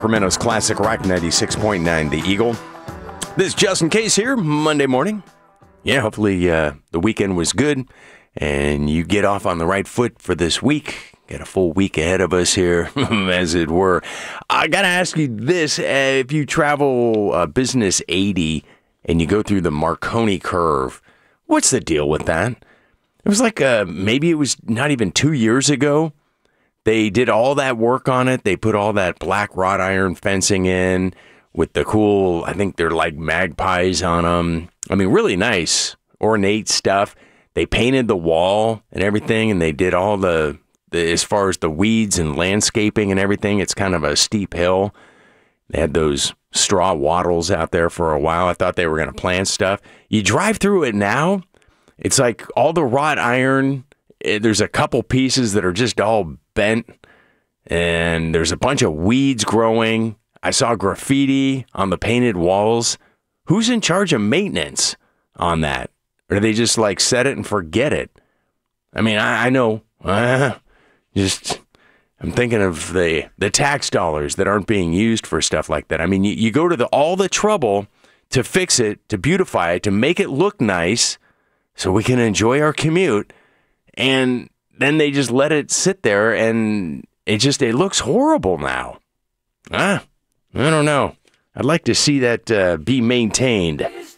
Sacramento's Classic Rock 96.9 The Eagle. This is Justin Case here, Monday morning. Yeah, hopefully the weekend was good and you get off on the right foot for this week. Got a full week ahead of us here, as it were. I got to ask you this. If you travel Business 80 and you go through the Marconi curve, what's the deal with that? It was like maybe it was not even 2 years ago. They did all that work on it. They put all that black wrought iron fencing in with the cool, I think they're like magpies on them. I mean, really nice, ornate stuff. They painted the wall and everything, and they did all the as far as the weeds and landscaping and everything. It's kind of a steep hill. They had those straw wattles out there for a while. I thought they were going to plant stuff. You drive through it now, it's like all the wrought iron. There's a couple pieces that are just all bent, and there's a bunch of weeds growing. I saw graffiti on the painted walls. Who's in charge of maintenance on that? Or do they just like set it and forget it? I mean, I know. I'm thinking of the tax dollars that aren't being used for stuff like that. I mean, you go to all the trouble to fix it, to beautify it, to make it look nice so we can enjoy our commute. And then they just let it sit there, and it looks horrible now. I don't know. I'd like to see that be maintained.